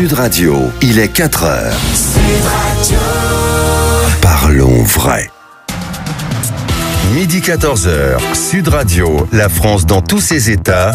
Sud Radio, il est 4 heures. Sud Radio. Parlons vrai. Midi 14h, Sud Radio, la France dans tous ses états.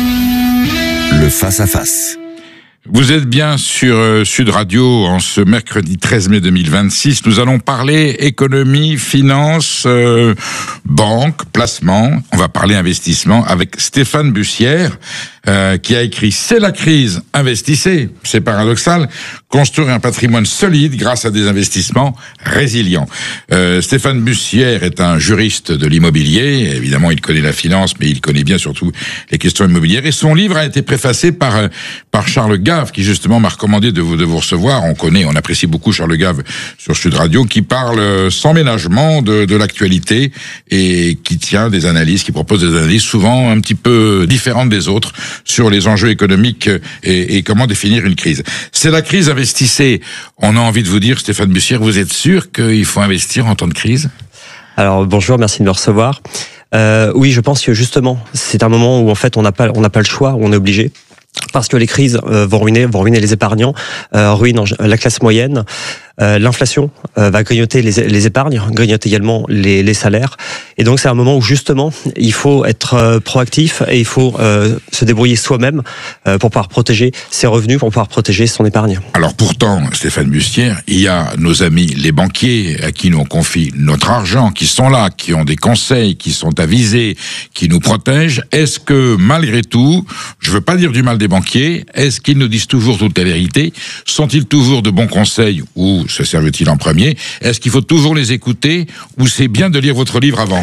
Le face-à-face. Vous êtes bien sur Sud Radio en ce mercredi 13 mai 2026. Nous allons parler économie, finance, banque, placement. On va parler investissement avec Stéphane Bussière qui a écrit « C'est la crise, investissez ». C'est paradoxal. Construire un patrimoine solide grâce à des investissements résilients. Stéphane Bussière est un juriste de l'immobilier. Évidemment, il connaît la finance, mais il connaît bien surtout les questions immobilières. Et son livre a été préfacé par Charles Gave, qui justement m'a recommandé de vous recevoir. On apprécie beaucoup Charles Gave sur Sud Radio, qui parle sans ménagement de l'actualité et qui tient des analyses, qui propose des analyses souvent un petit peu différentes des autres sur les enjeux économiques et comment définir une crise. C'est la crise, investissez. On a envie de vous dire, Stéphane Bussière, vous êtes sûr qu'il faut investir en temps de crise ? Alors bonjour, merci de me recevoir. Oui, je pense que justement, c'est un moment où en fait on n'a pas le choix, où on est obligé. Parce que les crises vont ruiner les épargnants, ruinent la classe moyenne. L'inflation va grignoter les épargnes, grignote également les salaires. Et donc c'est un moment où justement il faut être proactif et il faut se débrouiller soi-même pour pouvoir protéger ses revenus, pour pouvoir protéger son épargne. Alors pourtant, Stéphane Bussière, il y a nos amis les banquiers à qui nous confie notre argent, qui sont là, qui ont des conseils, qui sont avisés, qui nous protègent. Est-ce que malgré tout, je veux pas dire du mal des banquiers, est-ce qu'ils nous disent toujours toute la vérité ? Sont-ils toujours de bons conseils ou se servent-ils en premier ? Est-ce qu'il faut toujours les écouter ou c'est bien de lire votre livre avant ?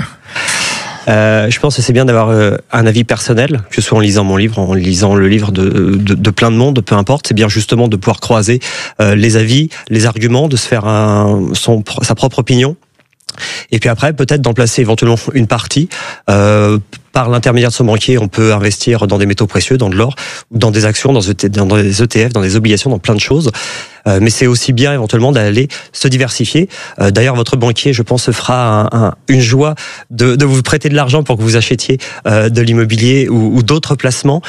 Je pense que c'est bien d'avoir un avis personnel, que ce soit en lisant mon livre, en lisant le livre de plein de monde, peu importe. C'est bien justement de pouvoir croiser les avis, les arguments, de se faire sa propre opinion. Et puis après, peut-être d'en placer éventuellement une partie. Par l'intermédiaire de son banquier, on peut investir dans des métaux précieux, dans de l'or, dans des actions, dans des ETF, dans des obligations, dans plein de choses. Mais c'est aussi bien éventuellement d'aller se diversifier. D'ailleurs, votre banquier, je pense, se fera une joie de vous prêter de l'argent pour que vous achetiez de l'immobilier ou d'autres placements.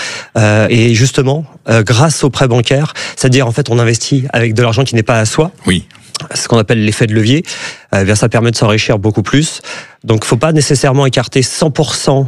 Et justement, grâce au prêt bancaire, c'est-à-dire en fait, on investit avec de l'argent qui n'est pas à soi. Oui. Ce qu'on appelle l'effet de levier, ça permet de s'enrichir beaucoup plus. Donc, faut pas nécessairement écarter 100%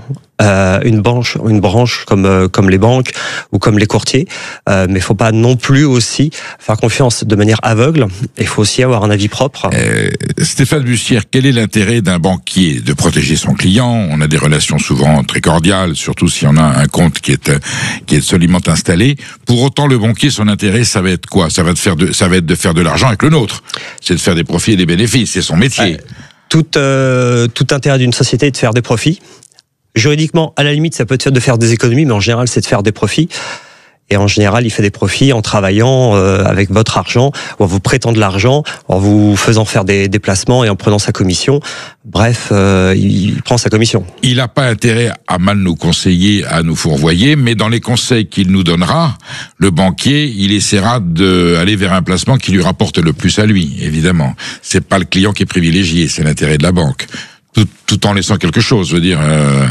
une branche comme les banques ou comme les courtiers, mais faut pas non plus aussi faire confiance de manière aveugle. Il faut aussi avoir un avis propre. Stéphane Bussière, quel est l'intérêt d'un banquier de protéger son client ? On a des relations souvent très cordiales, surtout si on a un compte qui est solidement installé. Pour autant, le banquier, son intérêt, ça va être quoi ? Ça va être de faire de l'argent avec le nôtre. C'est de faire des profits et des bénéfices. C'est son métier. Tout intérêt d'une société est de faire des profits. Juridiquement, à la limite, ça peut être de faire des économies, mais en général, c'est de faire des profits. Et en général, il fait des profits en travaillant avec votre argent, ou en vous prêtant de l'argent, en vous faisant faire des placements et en prenant sa commission. Bref, il prend sa commission. Il n'a pas intérêt à mal nous conseiller, à nous fourvoyer, mais dans les conseils qu'il nous donnera, le banquier, il essaiera d'aller vers un placement qui lui rapporte le plus à lui, évidemment. C'est pas le client qui est privilégié, c'est l'intérêt de la banque. Tout en laissant quelque chose, je veux dire.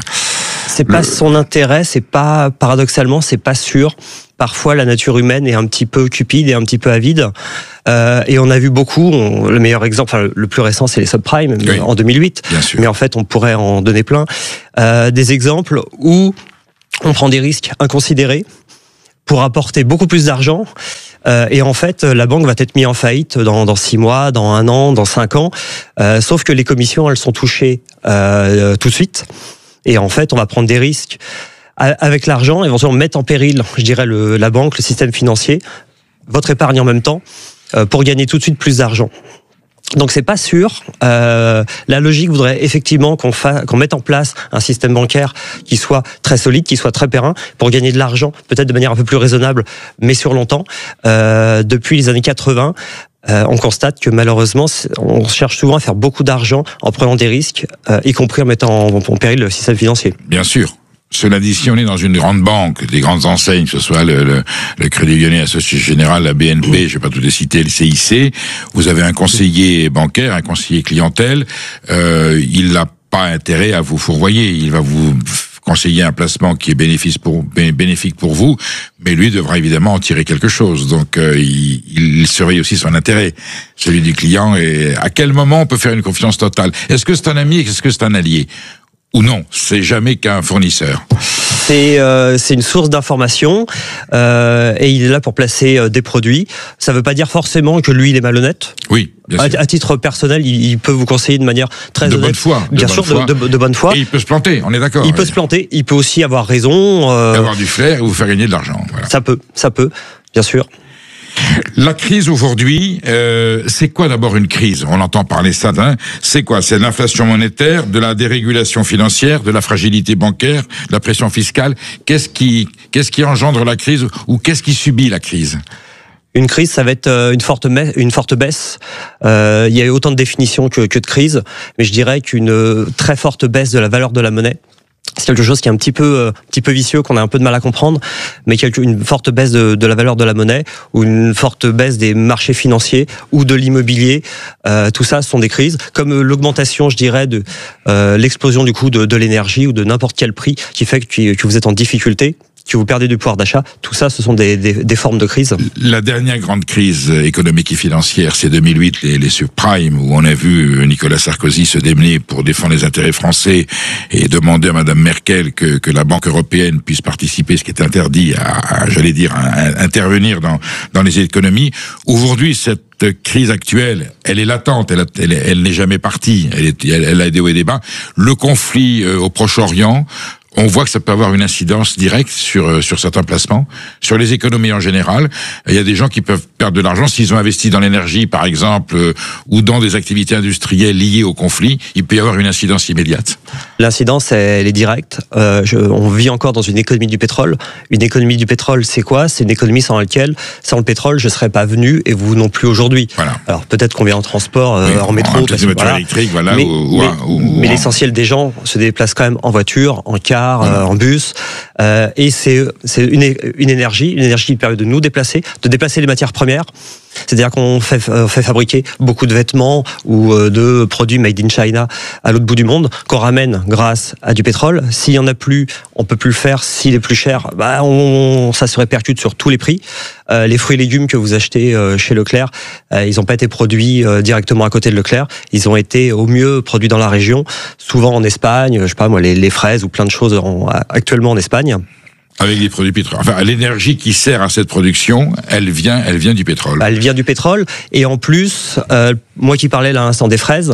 C'est pas son intérêt, c'est pas, paradoxalement, c'est pas sûr. Parfois, la nature humaine est un petit peu cupide et un petit peu avide. Et on a vu beaucoup, le meilleur exemple, le plus récent, c'est les subprimes, oui, en 2008. Bien sûr. Mais en fait, on pourrait en donner plein. Des exemples où on prend des risques inconsidérés pour apporter beaucoup plus d'argent. Et en fait, la banque va être mise en faillite dans 6 mois, dans 1 an, dans 5 ans. Sauf que les commissions, elles sont touchées tout de suite. Et en fait, on va prendre des risques avec l'argent, éventuellement mettre en péril, je dirais, la banque, le système financier, votre épargne en même temps, pour gagner tout de suite plus d'argent. Donc c'est pas sûr. La logique voudrait effectivement qu'on mette en place un système bancaire qui soit très solide, qui soit très périn, pour gagner de l'argent, peut-être de manière un peu plus raisonnable, mais sur longtemps. Depuis les années 80, on constate que malheureusement, on cherche souvent à faire beaucoup d'argent en prenant des risques, y compris en mettant en péril le système financier. Bien sûr. Cela dit, si on est dans une grande banque, des grandes enseignes, que ce soit le Crédit Lyonnais, la Société Générale, la BNP, je vais pas tout les citer, le CIC, vous avez un conseiller bancaire, un conseiller clientèle, il n'a pas intérêt à vous fourvoyer, il va vous conseiller un placement qui est bénéfique pour vous, mais lui devra évidemment en tirer quelque chose. Donc il surveille aussi son intérêt, celui du client. Et à quel moment on peut faire une confiance totale? Est-ce que c'est un ami? Est-ce que c'est un allié? Ou non, c'est jamais qu'un fournisseur. C'est une source d'information et il est là pour placer des produits. Ça ne veut pas dire forcément que lui il est malhonnête. Oui, bien sûr. À titre personnel, il peut vous conseiller de manière très honnête. De bonne foi. Bien sûr, de bonne foi. Et il peut se planter, on est d'accord. Il peut se planter, il peut aussi avoir raison. Avoir du flair et vous faire gagner de l'argent. Voilà. Ça peut, bien sûr. La crise aujourd'hui, c'est quoi d'abord une crise? On entend parler ça, hein. C'est quoi? C'est l'inflation monétaire, de la dérégulation financière, de la fragilité bancaire, de la pression fiscale. Qu'est-ce qui engendre la crise ou qu'est-ce qui subit la crise? Une crise, ça va être une forte baisse. Il y a autant de définitions que de crise, mais je dirais qu'une très forte baisse de la valeur de la monnaie. C'est quelque chose qui est un petit peu vicieux, qu'on a un peu de mal à comprendre, mais une forte baisse de la valeur de la monnaie ou une forte baisse des marchés financiers ou de l'immobilier. Tout ça, ce sont des crises, comme l'augmentation, je dirais, de l'explosion du coût de l'énergie ou de n'importe quel prix qui fait que vous êtes en difficulté, que vous perdez du pouvoir d'achat. Tout ça, ce sont des formes de crise. La dernière grande crise économique et financière, c'est 2008, les subprimes, où on a vu Nicolas Sarkozy se démener pour défendre les intérêts français et demander à Madame Merkel que la Banque européenne puisse participer, ce qui est interdit à intervenir dans les économies. Aujourd'hui, cette crise actuelle, elle est latente, elle n'est jamais partie, elle a des hauts et des bas. Le conflit au Proche-Orient, on voit que ça peut avoir une incidence directe sur certains placements, sur les économies en général. Il y a des gens qui peuvent perdre de l'argent s'ils ont investi dans l'énergie, par exemple, ou dans des activités industrielles liées au conflit. Il peut y avoir une incidence immédiate. L'incidence, elle est directe. On vit encore dans une économie du pétrole. Une économie du pétrole, c'est quoi? C'est une économie sans laquelle, sans le pétrole, je ne serais pas venu et vous non plus aujourd'hui. Voilà. Alors peut-être qu'on vient en transport, en métro, parce que électrique, voilà. Mais l'essentiel des gens se déplacent quand même en voiture, en car, en bus, et c'est une énergie qui permet de nous déplacer, de déplacer les matières premières. C'est-à-dire qu'on fait fabriquer beaucoup de vêtements ou de produits made in China à l'autre bout du monde, qu'on ramène grâce à du pétrole. S'il y en a plus, on peut plus le faire. S'il est plus cher, ça se répercute sur tous les prix. Les fruits et légumes que vous achetez chez Leclerc, ils n'ont pas été produits directement à côté de Leclerc. Ils ont été au mieux produits dans la région, souvent en Espagne. Je sais pas moi, les fraises ou plein de choses actuellement en Espagne. Avec des produits pétroliers. Enfin, l'énergie qui sert à cette production, elle vient du pétrole. Elle vient du pétrole. Et en plus, moi qui parlais là à l'instant des fraises,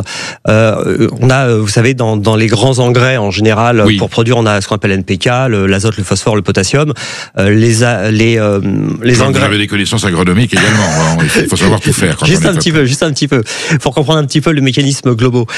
on a, vous savez, dans les grands engrais en général, oui, pour produire, on a ce qu'on appelle NPK, l'azote, le phosphore, le potassium. Les engrais. Vous avez des connaissances agronomiques également. Il faut savoir tout faire. Juste un petit peu. Pour comprendre un petit peu le mécanisme global.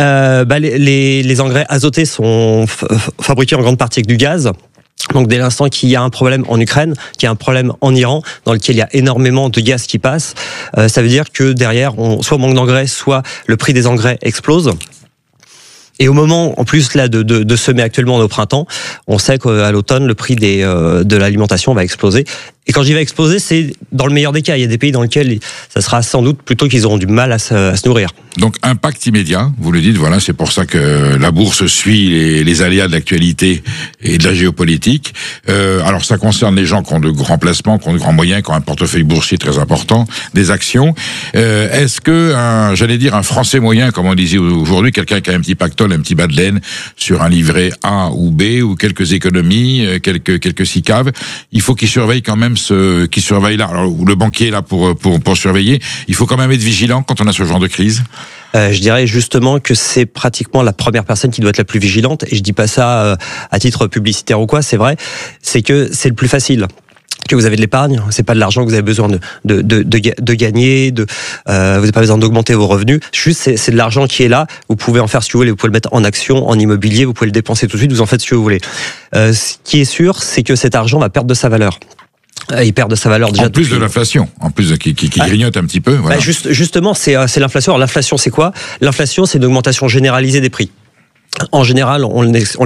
Les engrais azotés sont fabriqués en grande partie avec du gaz. Donc dès l'instant qu'il y a un problème en Ukraine, qu'il y a un problème en Iran, dans lequel il y a énormément de gaz qui passe, ça veut dire que derrière, soit on manque d'engrais, soit le prix des engrais explose. Et au moment, en plus là, de semer actuellement au printemps, on sait qu'à l'automne, le prix de l'alimentation va exploser. Et quand j'y vais exploser, c'est dans le meilleur des cas. Il y a des pays dans lesquels ça sera sans doute plutôt qu'ils auront du mal à se nourrir. Donc impact immédiat, vous le dites, voilà, c'est pour ça que la bourse suit les aléas de l'actualité et de la géopolitique. Alors ça concerne les gens qui ont de grands placements, qui ont de grands moyens, qui ont un portefeuille boursier très important, des actions. Est-ce que, un Français moyen, comme on disait aujourd'hui, quelqu'un qui a un petit pactole, un petit bas de laine sur un livret A ou B, ou quelques économies, quelques SICAV, il faut qu'il surveille quand même qui surveille là. Alors, le banquier est là pour surveiller. Il faut quand même être vigilant quand on a ce genre de crise. Je dirais justement que c'est pratiquement la première personne qui doit être la plus vigilante. Et je dis pas ça à titre publicitaire ou quoi. C'est vrai. C'est que c'est le plus facile. Que vous avez de l'épargne, c'est pas de l'argent que vous avez besoin de gagner, vous n'avez pas besoin d'augmenter vos revenus. Juste, c'est de l'argent qui est là. Vous pouvez en faire ce que vous voulez. Vous pouvez le mettre en action, en immobilier. Vous pouvez le dépenser tout de suite. Vous en faites ce que vous voulez. Ce qui est sûr, c'est que cet argent va perdre de sa valeur. Il perd de sa valeur déjà. En plus de l'inflation, qui grignote un petit peu. Voilà. Justement, c'est l'inflation. Alors l'inflation, c'est quoi? L'inflation, c'est une augmentation généralisée des prix. En général, on l'explique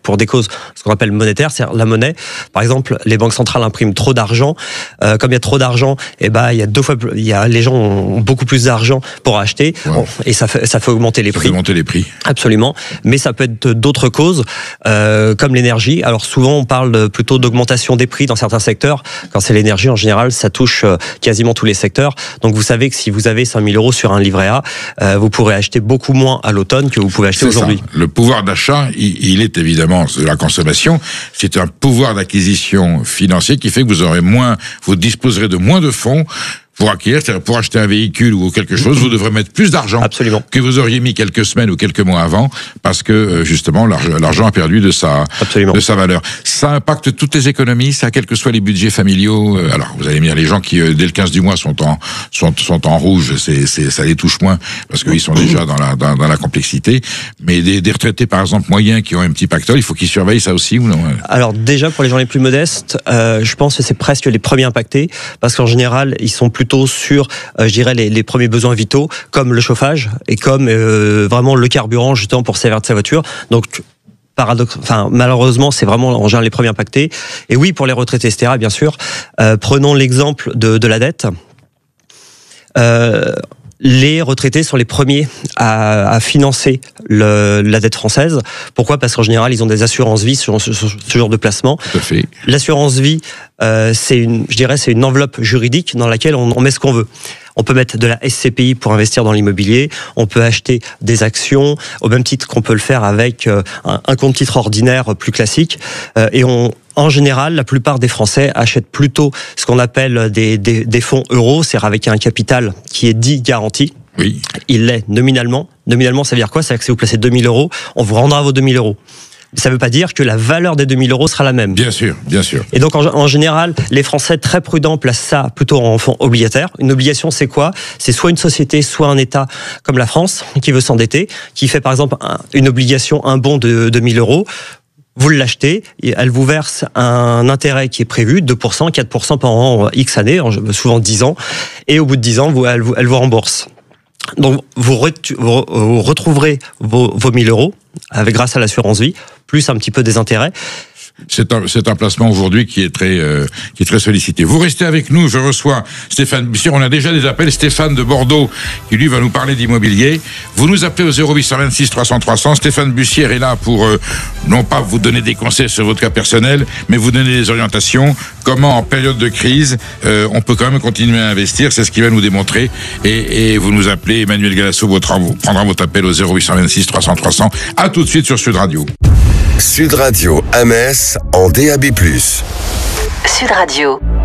pour des causes ce qu'on appelle monétaires, c'est-à-dire la monnaie. Par exemple, les banques centrales impriment trop d'argent. Comme il y a trop d'argent, il y a les gens ont beaucoup plus d'argent pour acheter, et ça fait augmenter les prix. Augmenter les prix. Absolument. Mais ça peut être d'autres causes, comme l'énergie. Alors souvent, on parle plutôt d'augmentation des prix dans certains secteurs. Quand c'est l'énergie, en général, ça touche quasiment tous les secteurs. Donc vous savez que si vous avez 5 000 € sur un livret A, vous pourrez acheter beaucoup moins à l'automne que vous pouvez acheter aujourd'hui. Le pouvoir d'achat, il est évidemment de la consommation. C'est un pouvoir d'acquisition financier qui fait que vous disposerez de moins de fonds pour acquérir, c'est-à-dire pour acheter un véhicule ou quelque chose, vous devrez mettre plus d'argent que vous auriez mis quelques semaines ou quelques mois avant, parce que justement l'argent a perdu de sa valeur. Ça impacte toutes les économies, ça, quels que soient les budgets familiaux. Alors vous allez me dire, les gens qui dès le 15 du mois sont en rouge, ça les touche moins parce qu'ils sont déjà dans la complexité. Mais des retraités par exemple moyens qui ont un petit pactole, il faut qu'ils surveillent ça aussi ou non? Alors déjà pour les gens les plus modestes, je pense que c'est presque les premiers impactés, parce qu'en général ils sont plutôt sur, je dirais, les premiers besoins vitaux, comme le chauffage et comme vraiment le carburant, justement, pour servir de sa voiture. Donc, malheureusement, c'est vraiment en général les premiers impactés. Et oui, pour les retraités, etc., bien sûr. Prenons l'exemple de la dette. Les retraités sont les premiers à financer la dette française. Pourquoi ? Parce qu'en général, ils ont des assurances vie sur ce genre de placement. Tout à fait. L'assurance vie, c'est une enveloppe juridique dans laquelle on met ce qu'on veut. On peut mettre de la SCPI pour investir dans l'immobilier, on peut acheter des actions, au même titre qu'on peut le faire avec un compte titre ordinaire plus classique. En général, la plupart des Français achètent plutôt ce qu'on appelle des fonds euros, c'est-à-dire avec un capital qui est dit garanti. Oui. Il l'est nominalement. Nominalement, ça veut dire quoi ? C'est-à-dire que si vous placez 2 000 €, on vous rendra vos 2 000 €. Ça ne veut pas dire que la valeur des 2 000 € sera la même. Bien sûr, bien sûr. Et donc, en général, les Français très prudents placent ça plutôt en fonds obligataires. Une obligation, c'est quoi ? C'est soit une société, soit un État comme la France qui veut s'endetter, qui fait par exemple une obligation, un bon de 2 000 €. Vous l'achetez, et elle vous verse un intérêt qui est prévu, 2%, 4% pendant X années, souvent 10 ans. Et au bout de 10 ans, elle vous rembourse. Donc, vous retrouverez vos 1 000 € grâce à l'assurance vie, plus un petit peu des intérêts. C'est un placement aujourd'hui qui est très sollicité. Vous restez avec nous, je reçois Stéphane Bussière. On a déjà des appels. Stéphane de Bordeaux, qui lui va nous parler d'immobilier. Vous nous appelez au 0826 300 300. Stéphane Bussière est là pour, non pas vous donner des conseils sur votre cas personnel, mais vous donner des orientations. Comment, en période de crise, on peut quand même continuer à investir. C'est ce qu'il va nous démontrer. Et vous nous appelez, Emmanuel Galasso prendra votre appel au 0826 300 300. À tout de suite sur Sud Radio. Sud Radio à Metz en DAB+. Sud Radio.